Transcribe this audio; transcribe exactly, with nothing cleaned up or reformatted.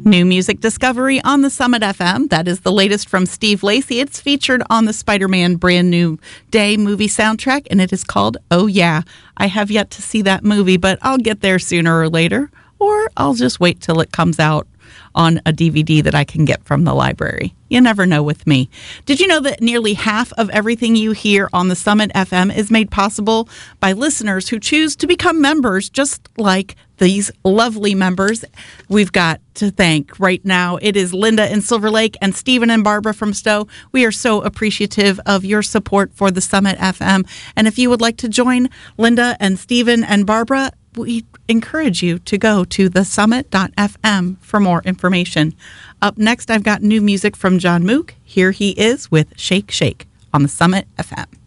New music discovery on the Summit F M. That is the latest from Steve Lacy. It's featured on the Spider-Man Brand New Day movie soundtrack, and it is called Oh Yeah. I have yet to see that movie, but I'll get there sooner or later, or I'll just wait till it comes out on a D V D that I can get from the library. You never know with me. Did you know that nearly half of everything you hear on the Summit F M is made possible by listeners who choose to become members, just like these lovely members we've got to thank right now? It is Linda in Silver Lake and Stephen and Barbara from Stowe. We are so appreciative of your support for the Summit F M. And if you would like to join Linda and Stephen and Barbara, we encourage you to go to the summit dot f m for more information. Up next, I've got new music from John Mook. Here he is with Shake Shake on the Summit F M.